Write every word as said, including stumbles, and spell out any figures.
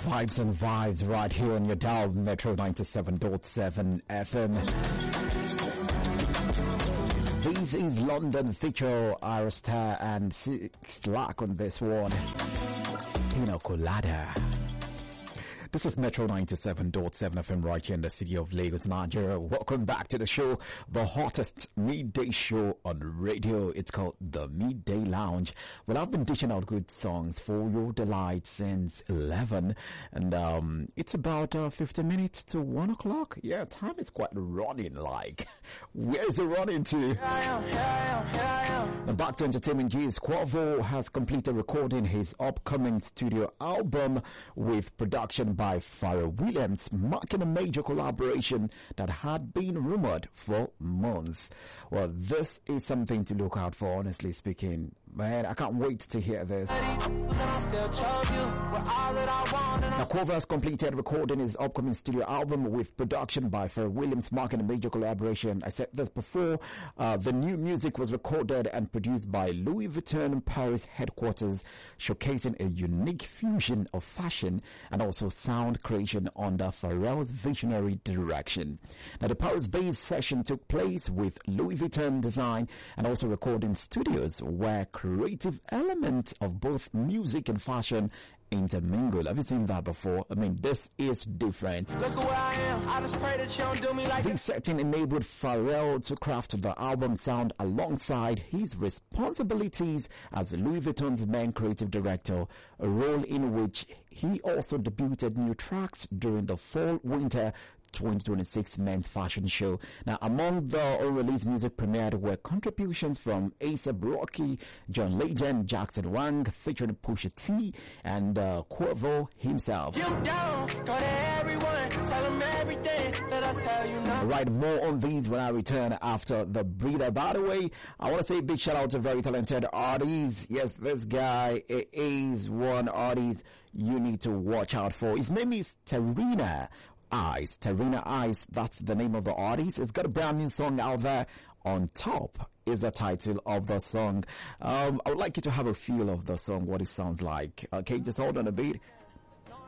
Vibes and Vibes right here on your dial, Metro ninety-seven point seven F M. This is London feature Arista and Slack on this one. Pina Colada. This is Metro ninety-seven point seven F M right here in the city of Lagos, Nigeria. Welcome back to the show, the hottest midday show on radio. It's called The Midday Lounge. Well, I've been dishing out good songs for your delight since eleven. And um, it's about uh, fifty minutes to one o'clock. Yeah, time is quite running like. Where's it running to? Here I am, here I am, here I am. And back to entertainment news. Quavo has completed recording his upcoming studio album with production by Pharrell Williams, marking a major collaboration that had been rumored for months. Well, this is something to look out for, honestly speaking. Man, I can't wait to hear this. Now, Quavo has completed recording his upcoming studio album with production by Pharrell Williams, marking a major collaboration. I said this before. Uh, the new music was recorded and produced by Louis Vuitton Paris headquarters, showcasing a unique fusion of fashion and also sound creation under Pharrell's visionary direction. Now, the Paris-based session took place with Louis Vuitton Design and also recording studios where creative elements of both music and fashion intermingle. Have you seen that before? I mean, this is different. Look where I am. I just pray that you don't do me like this. This setting enabled Pharrell to craft the album sound alongside his responsibilities as Louis Vuitton's main creative director, a role in which he also debuted new tracks during the fall-winter twenty twenty-six men's fashion show. Now, among the unreleased music premiered were contributions from A$AP Rocky, John Legend, Jackson Wang, featuring Pusha T, and uh, Quavo himself. You down, go to everyone, tell them everything that I tell you now. Right, more on these when I return after the breather. By the way, I want to say a big shout out to very talented artists. Yes, this guy is one artist you need to watch out for. His name is Tarina Eyes. Tarina Eyes, that's the name of the artist. It's got a brand new song out there. On Top is the title of the song. Um, I would like you to have a feel of the song, what it sounds like. Okay, just hold on a bit.